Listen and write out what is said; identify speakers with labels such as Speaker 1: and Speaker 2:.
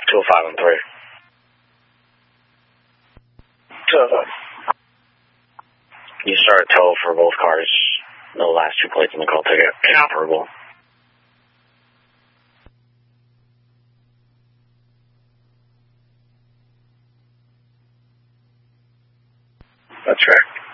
Speaker 1: 205 and 3. 205. You start a tow for both cars. The last two plates in the call ticket. Inoperable. That's right.